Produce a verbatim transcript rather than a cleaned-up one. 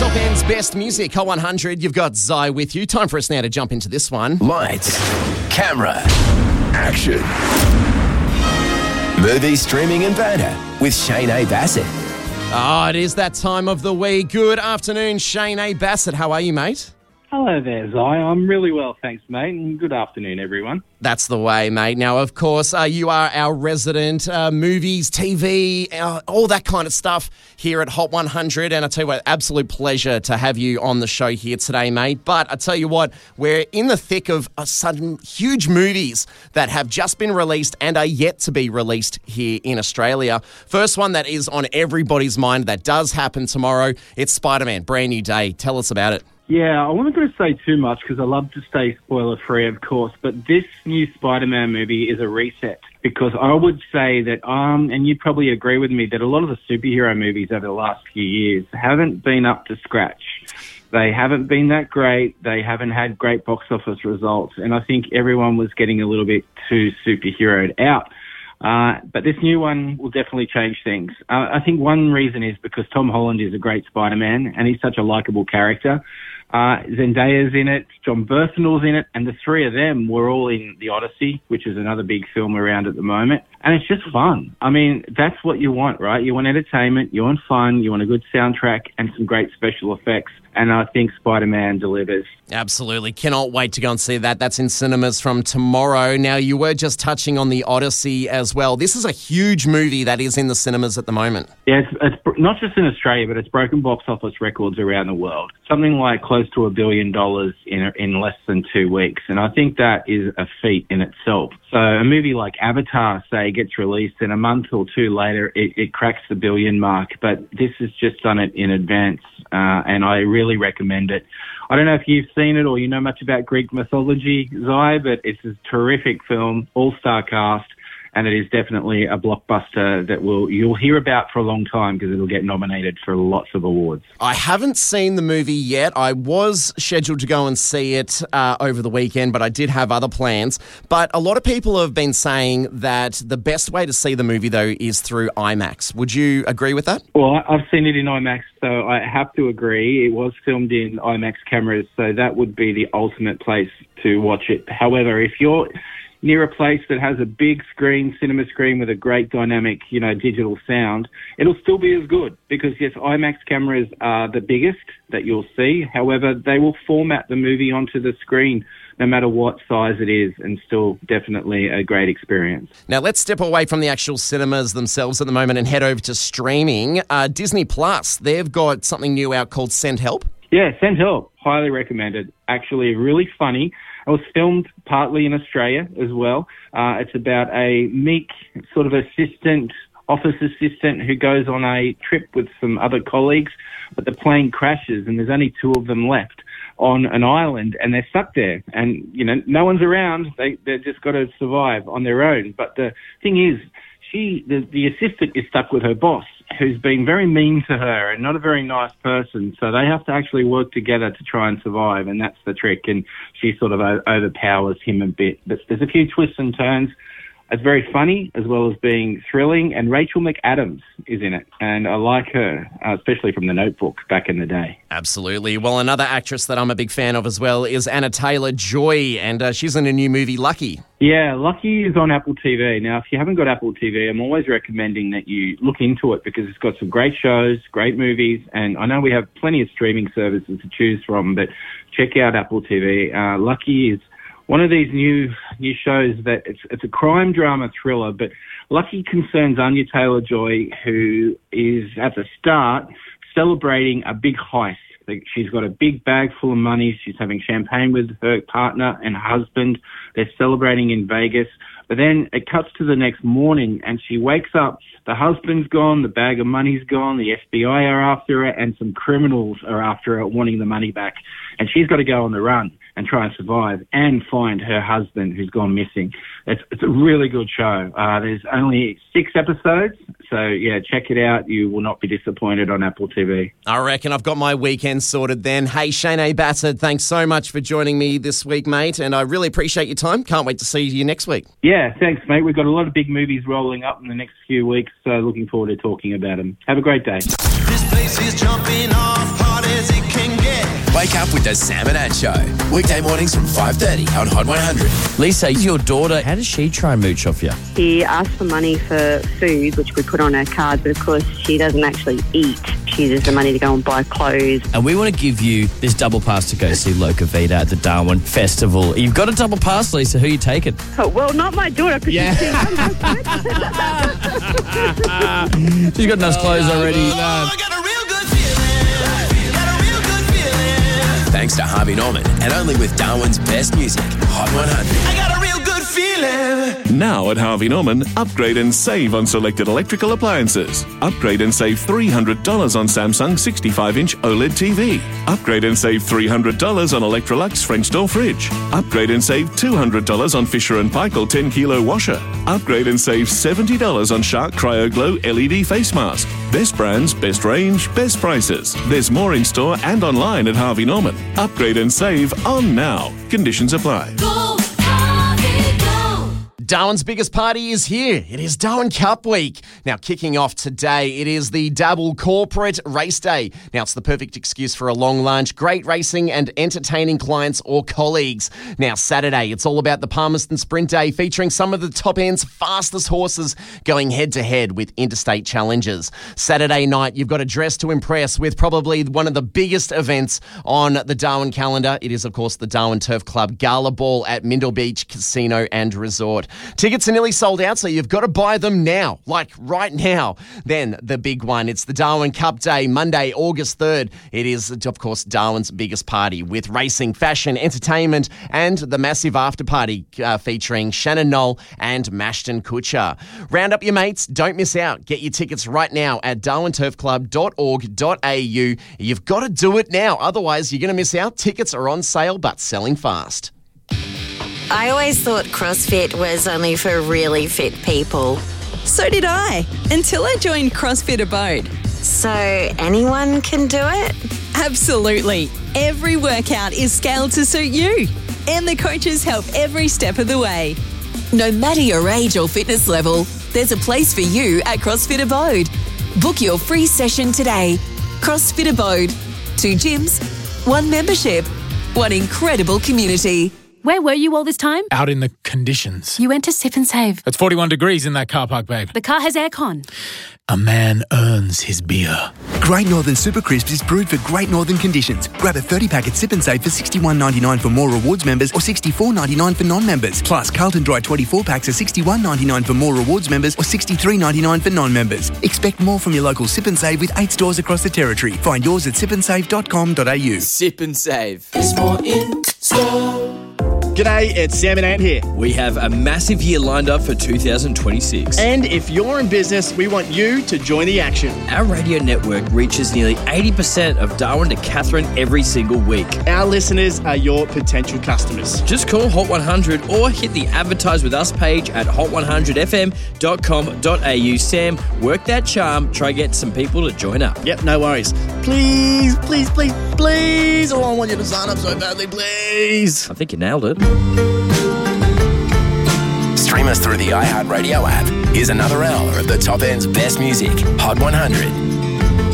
Top End's best music, Hot one hundred. You've got Zai with you. Time for us now to jump into this one. Lights, camera, action. Movie streaming and banter with Shane A. Bassett. Oh, it is that time of the week. Good afternoon, Shane A. Bassett. How are you, mate? Hello there, Zai. I'm really well, thanks, mate, and good afternoon, everyone. That's the way, mate. Now, of course, uh, you are our resident uh, movies, T V, uh, all that kind of stuff here at Hot one hundred, and I tell you what, absolute pleasure to have you on the show here today, mate. But I tell you what, we're in the thick of uh, some huge movies that have just been released and are yet to be released here in Australia. First one that is on everybody's mind that does happen tomorrow, it's Spider-Man, brand new day. Tell us about it. Yeah, I wasn't going to say too much because I love to stay spoiler-free, of course, but this new Spider-Man movie is a reset because I would say that, um, and you'd probably agree with me, that a lot of the superhero movies over the last few years haven't been up to scratch. They haven't been that great. They haven't had great box office results, and I think everyone was getting a little bit too superheroed out. Uh, but this new one will definitely change things. Uh, I think one reason is because Tom Holland is a great Spider-Man and he's such a likeable character. Uh, Zendaya's in it, John Bernthald's in it, and the three of them were all in The Odyssey, which is another big film around at the moment. And it's just fun. I mean, that's what you want, right? You want entertainment, you want fun, you want a good soundtrack and some great special effects. And I think Spider-Man delivers. Absolutely. Cannot wait to go and see that. That's in cinemas from tomorrow. Now, you were just touching on The Odyssey as well. This is a huge movie that is in the cinemas at the moment. Yeah, it's, it's not just in Australia, but it's broken box office records around the world. Something like close to a billion dollars in in less than two weeks. And I think that is a feat in itself. So a movie like Avatar, say, gets released and a month or two later, it, it cracks the billion mark. But this has just done it in advance, uh, and I really recommend it. I don't know if you've seen it or you know much about Greek mythology, Zai, but it's a terrific film, all-star cast, and it is definitely a blockbuster that will you'll hear about for a long time because it'll get nominated for lots of awards. I haven't seen the movie yet. I was scheduled to go and see it uh, over the weekend, but I did have other plans. But a lot of people have been saying that the best way to see the movie, though, is through IMAX. Would you agree with that? Well, I've seen it in IMAX, so I have to agree. It was filmed in IMAX cameras, so that would be the ultimate place to watch it. However, if you're near a place that has a big screen, cinema screen with a great dynamic, you know, digital sound, it'll still be as good because, yes, IMAX cameras are the biggest that you'll see. However, they will format the movie onto the screen no matter what size it is and still definitely a great experience. Now, let's step away from the actual cinemas themselves at the moment and head over to streaming. Uh, Disney Plus, they've got something new out called Send Help. Yeah, Send Help. Highly recommended. Actually, really funny. It was filmed partly in Australia as well. Uh, it's about a meek sort of assistant, office assistant who goes on a trip with some other colleagues, but the plane crashes and there's only two of them left on an island and they're stuck there. And, you know, no one's around. They, they've just got to survive on their own. But the thing is, she, the, the assistant is stuck with her boss, who's been very mean to her and not a very nice person. So they have to actually work together to try and survive, and that's the trick. And she sort of o- overpowers him a bit. But there's a few twists and turns. It's very funny as well as being thrilling, and Rachel McAdams is in it, and I like her, uh, especially from The Notebook back in the day. Absolutely. Well, another actress that I'm a big fan of as well is Anna Taylor-Joy, and uh, she's in a new movie, Lucky. Yeah, Lucky is on Apple T V. Now, if you haven't got Apple T V, I'm always recommending that you look into it because it's got some great shows, great movies, and I know we have plenty of streaming services to choose from, but check out Apple T V. Uh, Lucky is one of these new new shows that it's it's a crime drama thriller, but Lucky concerns Anya Taylor-Joy, who is at the start celebrating a big heist. She's got a big bag full of money. She's having champagne with her partner and husband. They're celebrating in Vegas. But then it cuts to the next morning and she wakes up. The husband's gone. The bag of money's gone. The F B I are after her and some criminals are after her wanting the money back. And she's got to go on the run and try and survive and find her husband who's gone missing. It's, it's a really good show. Uh, there's only six episodes. So, yeah, check it out. You will not be disappointed on Apple T V. I reckon I've got my weekend sorted then. Hey, Shane A. Bassett, thanks so much for joining me this week, mate, and I really appreciate your time. Can't wait to see you next week. Yeah, thanks, mate. We've got a lot of big movies rolling up in the next few weeks, so looking forward to talking about them. Have a great day. This place is jumping off hard as it Wake up with the Sam and Ann Show. Weekday mornings from five thirty on Hot one hundred. Lisa, your daughter, how does she try and mooch off you? She asks for money for food, which we put on her card, but of course she doesn't actually eat. She uses the money to go and buy clothes. And we want to give you this double pass to go see Loca Vita at the Darwin Festival. You've got a double pass, Lisa. Who are you taking? Oh, well, not my daughter, because Yeah. she's too young. She's got nice clothes already. Thanks to Harvey Norman and only with Darwin's best music, Hot one hundred. I got a real good feeling. Now at Harvey Norman, upgrade and save on selected electrical appliances. Upgrade and save three hundred dollars on Samsung sixty-five inch OLED T V. Upgrade and save three hundred dollars on Electrolux French door fridge. Upgrade and save two hundred dollars on Fisher and Paykel ten kilo washer. Upgrade and save seventy dollars on Shark Cryo Glow L E D face mask. Best brands, best range, best prices. There's more in store and online at Harvey Norman. Upgrade and save on now. Conditions apply. Go, Harvey, go. Darwin's biggest party is here. It is Darwin Cup Week. Now, kicking off today, it is the Dabble Corporate Race Day. Now, it's the perfect excuse for a long lunch, great racing and entertaining clients or colleagues. Now, Saturday, it's all about the Palmerston Sprint Day, featuring some of the top end's fastest horses going head-to-head with interstate challenges. Saturday night, you've got a dress to impress with probably one of the biggest events on the Darwin calendar. It is, of course, the Darwin Turf Club Gala Ball at Mindle Beach Casino and Resort. Tickets are nearly sold out, so you've got to buy them now, like right now. Then the big one, it's the Darwin Cup Day, Monday, August third. It is, of course, Darwin's biggest party with racing, fashion, entertainment, and the massive after party uh, featuring Shannon Knoll and Mashton Kutcher. Round up your mates, don't miss out. Get your tickets right now at darwin turf club dot org dot a u. You've got to do it now, otherwise you're going to miss out. Tickets are on sale, but selling fast. I always thought CrossFit was only for really fit people. So did I, until I joined CrossFit Abode. So anyone can do it? Absolutely. Every workout is scaled to suit you. And the coaches help every step of the way. No matter your age or fitness level, there's a place for you at CrossFit Abode. Book your free session today. CrossFit Abode. Two gyms, one membership, one incredible community. Where were you all this time? Out in the conditions. You went to Sip and Save. It's forty-one degrees in that car park, babe. The car has aircon. A man earns his beer. Great Northern Super Crisps is brewed for Great Northern conditions. Grab a thirty pack at Sip and Save for sixty-one ninety-nine for more rewards members or sixty-four ninety-nine for non-members. Plus, Carlton Dry twenty-four packs are sixty-one ninety-nine for more rewards members or sixty-three ninety-nine for non-members. Expect more from your local Sip and Save with eight stores across the territory. Find yours at sip and save dot com dot a u. Sip and Save. There's more in store. G'day, it's Sam and Ant here. We have a massive year lined up for two thousand twenty-six. And if you're in business, we want you to join the action. Our radio network reaches nearly eighty percent of Darwin to Katherine every single week. Our listeners are your potential customers. Just call Hot one hundred or hit the Advertise With Us page at hot one hundred f m dot com dot a u. Sam, work that charm. Try get some people to join up. Yep, no worries. Please, please, please, please. Oh, I want you to sign up so badly, please. I think you nailed it. Stream us through the iHeartRadio app. Here's another hour of the top end's best music, Hot one hundred.